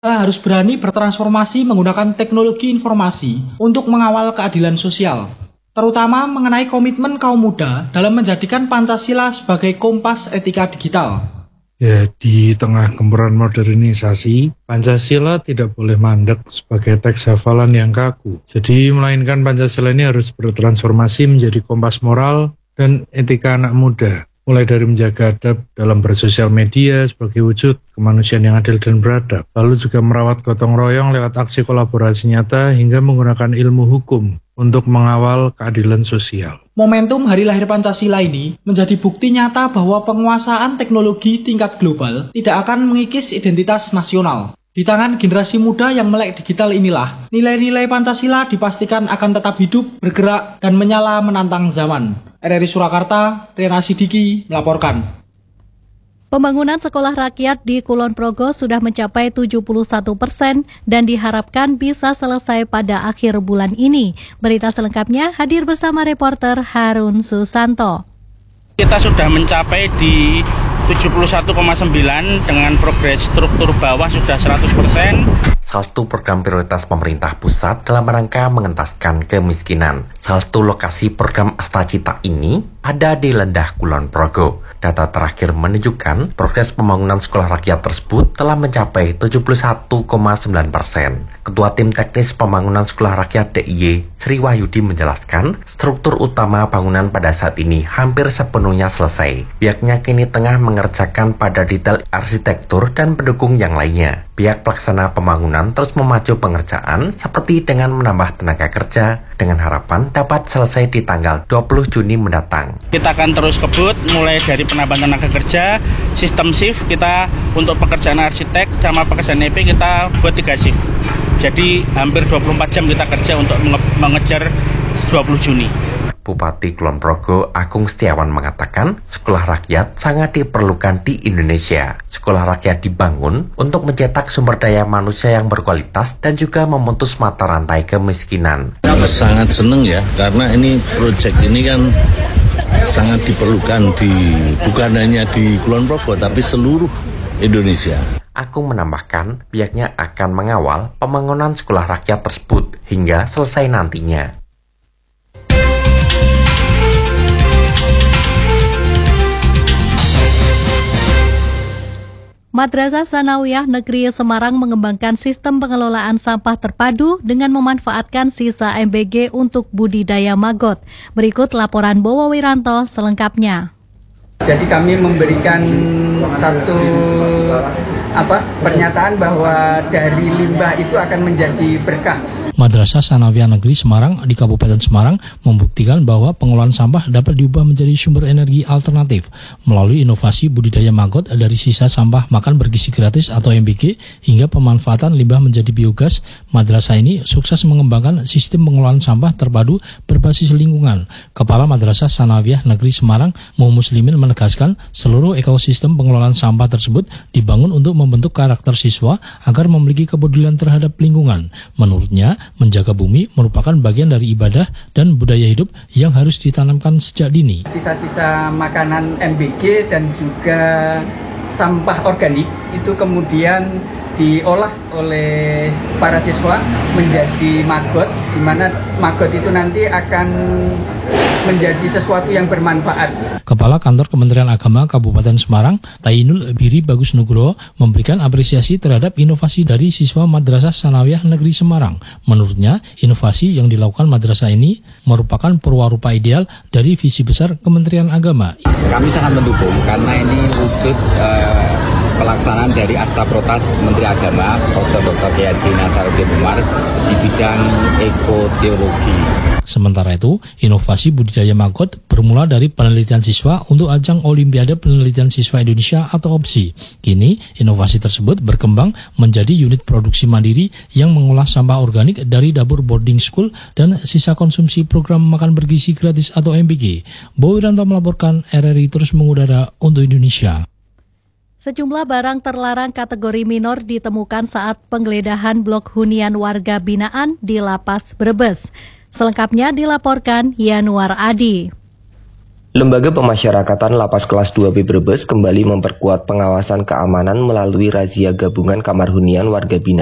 Kita harus berani bertransformasi menggunakan teknologi informasi untuk mengawal keadilan sosial, terutama mengenai komitmen kaum muda dalam menjadikan Pancasila sebagai kompas etika digital. Ya, di tengah gempuran modernisasi, Pancasila tidak boleh mandek sebagai teks hafalan yang kaku. Jadi, melainkan Pancasila ini harus bertransformasi menjadi kompas moral dan etika anak muda. Mulai dari menjaga adab dalam bersosial media sebagai wujud kemanusiaan yang adil dan beradab. Lalu juga merawat gotong royong lewat aksi kolaborasi nyata hingga menggunakan ilmu hukum untuk mengawal keadilan sosial. Momentum Hari Lahir Pancasila ini menjadi bukti nyata bahwa penguasaan teknologi tingkat global tidak akan mengikis identitas nasional. Di tangan generasi muda yang melek digital inilah, nilai-nilai Pancasila dipastikan akan tetap hidup, bergerak, dan menyala menantang zaman. RRI Surakarta, Riana Sidiki melaporkan. Pembangunan sekolah rakyat di Kulon Progo sudah mencapai 71% dan diharapkan bisa selesai pada akhir bulan ini. Berita selengkapnya hadir bersama reporter Harun Susanto. Kita sudah mencapai di 71,9 dengan progres struktur bawah sudah 100%. Salah satu program prioritas pemerintah pusat dalam rangka mengentaskan kemiskinan. Salah satu lokasi program Astacita ini ada di Lendah Kulon Progo. Data terakhir menunjukkan progres pembangunan sekolah rakyat tersebut telah mencapai 71,9%. Ketua Tim Teknis Pembangunan Sekolah Rakyat DIY, Sri Wahyudi menjelaskan, struktur utama bangunan pada saat ini hampir sepenuhnya selesai. Pihaknya kini tengah mengerjakan pada detail arsitektur dan pendukung yang lainnya. Pihak pelaksana pembangunan terus memacu pengerjaan seperti dengan menambah tenaga kerja dengan harapan dapat selesai di tanggal 20 Juni mendatang. Kita akan terus kebut mulai dari penambahan tenaga kerja, sistem shift kita untuk pekerjaan arsitek sama pekerjaan EP kita buat 3 shift. Jadi hampir 24 jam kita kerja untuk mengejar 20 Juni. Bupati Kulon Progo Agung Setiawan mengatakan sekolah rakyat sangat diperlukan di Indonesia. Sekolah rakyat dibangun untuk mencetak sumber daya manusia yang berkualitas dan juga memutus mata rantai kemiskinan. Sangat senang ya, karena ini proyek ini kan sangat diperlukan bukan hanya di Kulon Progo tapi seluruh Indonesia. Agung menambahkan pihaknya akan mengawal pembangunan sekolah rakyat tersebut hingga selesai nantinya. Madrasah Sanawiyah Negeri Semarang mengembangkan sistem pengelolaan sampah terpadu dengan memanfaatkan sisa MBG untuk budidaya maggot. Berikut laporan Bowo Wiranto selengkapnya. Jadi kami memberikan satu pernyataan bahwa dari limbah itu akan menjadi berkah. Madrasah Sanawiyah Negeri Semarang di Kabupaten Semarang membuktikan bahwa pengelolaan sampah dapat diubah menjadi sumber energi alternatif melalui inovasi budidaya maggot dari sisa sampah makan bergizi gratis atau MBG hingga pemanfaatan limbah menjadi biogas. Madrasah ini sukses mengembangkan sistem pengelolaan sampah terpadu berbasis lingkungan. Kepala Madrasah Sanawiyah Negeri Semarang, Mu Muslimin menegaskan seluruh ekosistem pengelolaan sampah tersebut dibangun untuk membentuk karakter siswa agar memiliki kepedulian terhadap lingkungan. Menurutnya, menjaga bumi merupakan bagian dari ibadah dan budaya hidup yang harus ditanamkan sejak dini. Sisa-sisa makanan MBG dan juga sampah organik itu kemudian diolah oleh para siswa menjadi maggot, di mana maggot itu nanti akan menjadi sesuatu yang bermanfaat. Kepala Kantor Kementerian Agama Kabupaten Semarang, Tainul Biri Bagus Nugroho, memberikan apresiasi terhadap inovasi dari siswa Madrasah Sanawiyah Negeri Semarang. Menurutnya, inovasi yang dilakukan madrasah ini merupakan perwarupa ideal dari visi besar Kementerian Agama. Kami sangat mendukung karena ini wujud pelaksanaan dari Astaprotas Menteri Agama, Prof. Dr. Haji Nasaruddin Umar di bidang ekoteologi. Sementara itu, inovasi budidaya maggot bermula dari penelitian siswa untuk ajang Olimpiade Penelitian Siswa Indonesia atau OPSI. Kini, inovasi tersebut berkembang menjadi unit produksi mandiri yang mengolah sampah organik dari dapur boarding school dan sisa konsumsi program makan bergizi gratis atau MBG. Bowo Wiranto melaporkan, RRI terus mengudara untuk Indonesia. Sejumlah barang terlarang kategori minor ditemukan saat penggeledahan blok hunian warga binaan di Lapas Brebes. Selengkapnya dilaporkan Yanuar Adi. Lembaga Pemasyarakatan Lapas Kelas 2B Brebes kembali memperkuat pengawasan keamanan melalui razia gabungan kamar hunian warga binaan.